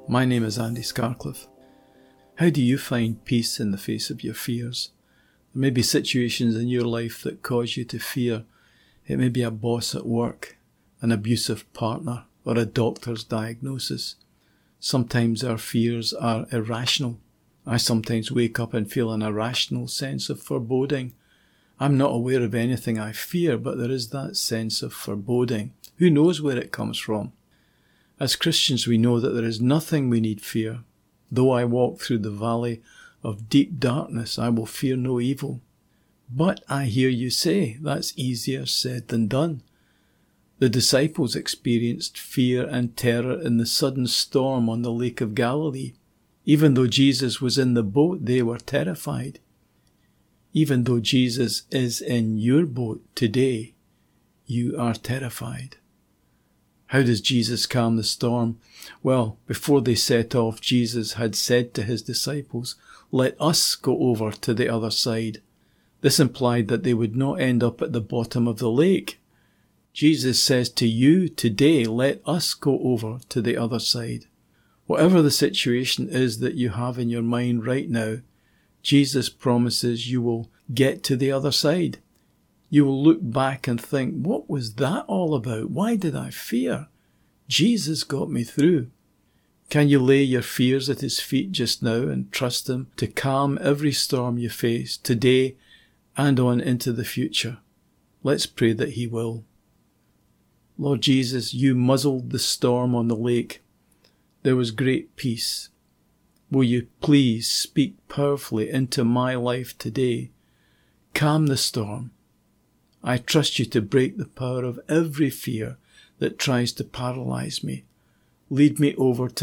My name is Andy Scarcliffe. How do you find peace in the face of your fears? There may be situations in your life that cause you to fear. It may be a boss at work, an abusive partner, or a doctor's diagnosis. Sometimes our fears are irrational. I sometimes wake up and feel an irrational sense of foreboding. I'm not aware of anything I fear, but there is that sense of foreboding. Who knows where it comes from? As Christians, we know that there is nothing we need fear. Though I walk through the valley of deep darkness, I will fear no evil. But I hear you say, that's easier said than done. The disciples experienced fear and terror in the sudden storm on the Lake of Galilee. Even though Jesus was in the boat, they were terrified. Even though Jesus is in your boat today, you are terrified. How does Jesus calm the storm? Well, before they set off, Jesus had said to his disciples, "Let us go over to the other side." This implied that they would not end up at the bottom of the lake. Jesus says to you today, let us go over to the other side. Whatever the situation is that you have in your mind right now, Jesus promises you will get to the other side. You will look back and think, what was that all about? Why did I fear? Jesus got me through. Can you lay your fears at his feet just now and trust him to calm every storm you face today and on into the future? Let's pray that he will. Lord Jesus, you muzzled the storm on the lake. There was great peace. Will you please speak powerfully into my life today? Calm the storm. I trust you to break the power of every fear that tries to paralyze me. Lead me over to